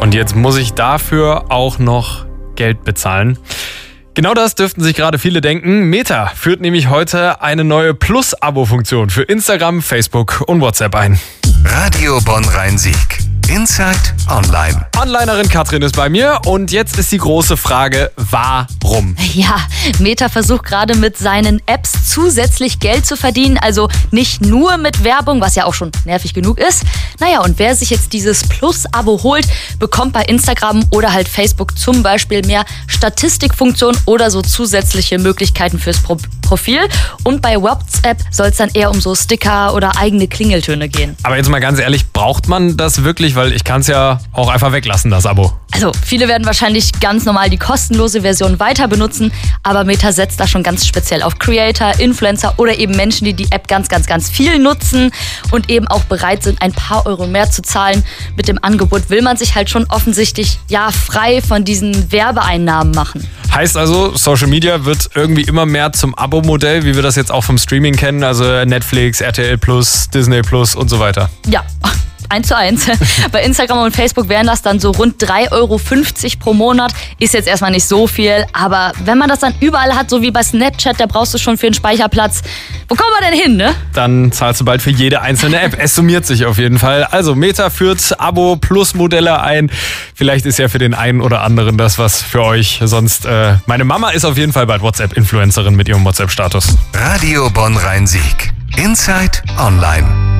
Und jetzt muss ich dafür auch noch Geld bezahlen. Genau das dürften sich gerade viele denken. Meta führt nämlich heute eine neue Plus-Abo-Funktion für Instagram, Facebook und WhatsApp ein. Radio Bonn-Rhein-Sieg. Inside Online. Onlinerin Katrin ist bei mir und jetzt ist die große Frage, warum? Ja, Meta versucht gerade mit seinen Apps zusätzlich Geld zu verdienen, also nicht nur mit Werbung, was ja auch schon nervig genug ist. Naja, und wer sich jetzt dieses Plus-Abo holt, bekommt bei Instagram oder halt Facebook zum Beispiel mehr Statistikfunktionen oder so zusätzliche Möglichkeiten fürs Profil. Und bei WhatsApp soll es dann eher um so Sticker oder eigene Klingeltöne gehen. Aber jetzt mal ganz ehrlich, braucht man das wirklich? Weil ich kann es ja auch einfach weglassen, das Abo. Also viele werden wahrscheinlich ganz normal die kostenlose Version weiter benutzen, aber Meta setzt da schon ganz speziell auf Creator, Influencer oder eben Menschen, die die App ganz viel nutzen und eben auch bereit sind, ein paar Euro mehr zu zahlen. Mit dem Angebot will man sich halt schon offensichtlich frei von diesen Werbeeinnahmen machen. Heißt also, Social Media wird irgendwie immer mehr zum Abo-Modell, wie wir das jetzt auch vom Streaming kennen, also Netflix, RTL+, Disney+ und so weiter. Ja. 1:1. Bei Instagram und Facebook wären das dann so rund 3,50 Euro pro Monat. Ist jetzt erstmal nicht so viel, aber wenn man das dann überall hat, so wie bei Snapchat, da brauchst du schon für einen Speicherplatz. Wo kommen wir denn hin, ne? Dann zahlst du bald für jede einzelne App. Es summiert sich auf jeden Fall. Also Meta führt Abo-Plus-Modelle ein. Vielleicht ist ja für den einen oder anderen das was für euch. Sonst, meine Mama ist auf jeden Fall bald WhatsApp-Influencerin mit ihrem WhatsApp-Status. Radio Bonn-Rhein-Sieg. Inside Online.